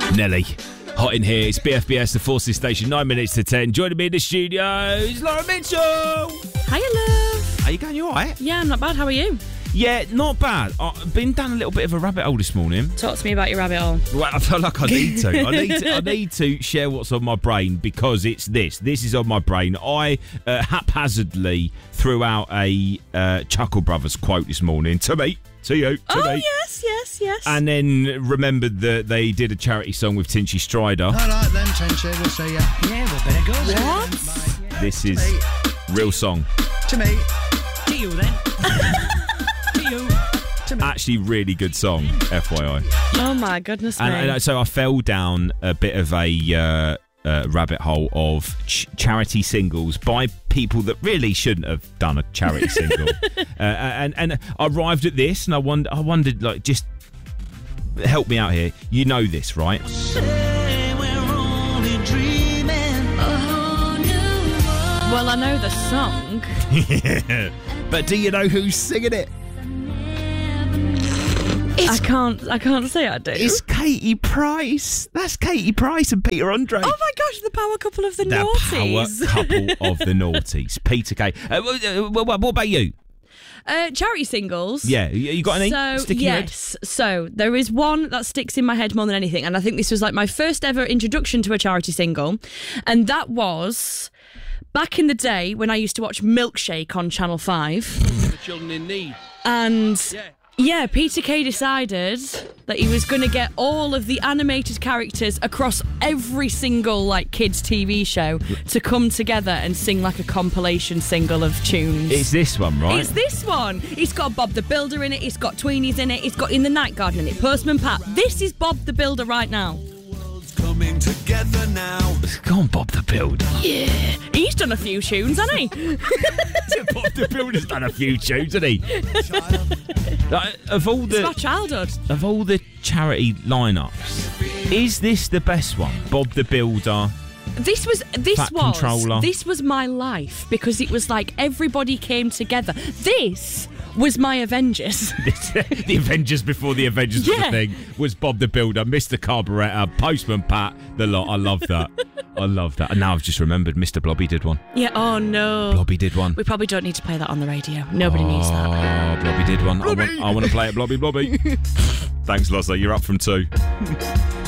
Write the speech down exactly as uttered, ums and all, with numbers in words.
Nelly. Hot in here. It's B F B S, the Forces Station, nine minutes to ten. Joining me in the studio is Laura Mitchell. Hiya, love. Are you going? You all right? Yeah, I'm not bad. How are you? Yeah, not bad. I've been down a little bit of a rabbit hole this morning. Talk to me about your rabbit hole. Well, I feel like I need to. I need to. I need to share what's on my brain because it's this. This is on my brain. I uh, haphazardly threw out a uh, Chuckle Brothers quote this morning to me, to you, to oh, me. yes, yes, yes. And then remembered that they did a charity song with Tinchy Strider. All right, then, Tinchy, we'll see ya. Yeah, we better go. What? This is real song. To me. To you, then. To you. To me. Actually, really good song, F Y I. Oh, my goodness me. And, and so I fell down a bit of a uh, uh, rabbit hole of ch- charity singles by people that really shouldn't have done a charity single. uh, and and I arrived at this, and I wonder, I wondered, like, just help me out here. You know this, right? Well, I know the song. Yeah. But do you know who's singing it? I can't. I can't say I do. It's Katie Price. That's Katie Price and Peter Andre. Oh my gosh, the power couple of the, the naughties. power couple of the naughties. Peter Kay. Uh, what, what about you? Uh, charity singles. Yeah, you got any so, sticky yes. So there is one that sticks in my head more than anything, and I think this was like my first ever introduction to a charity single, and that was back in the day when I used to watch Milkshake on Channel five. The children in need. And Yeah. yeah, Peter Kay decided that he was going to get all of the animated characters across every single like kids T V show to come together and sing like a compilation single of tunes. It's this one, right? It's this one. It's got Bob the Builder in it. It's got Tweenies in it. It's got In the Night Garden in it. Postman Pat. This is Bob the Builder right now. Coming together now. Go on, Bob the Builder. Yeah. He's done a few tunes, hasn't he? Bob the Builder's done a few tunes, hasn't he? Like, of all It's the my childhood. of all the charity lineups, is this the best one? Bob the Builder. This was this Fat was Controller. this was my life because it was like everybody came together. This was my Avengers. The Avengers before the Avengers was Yeah. a thing was Bob the Builder, Mister Carburetor, Postman Pat, the lot. I love that. I love that. And now I've just remembered Mister Blobby did one. Yeah. Oh no. Blobby did one. We probably don't need to play that on the radio. Nobody needs that. Oh, Blobby did one. I want, I want to play it, Blobby, Blobby. Thanks, Lossa. You're up from two.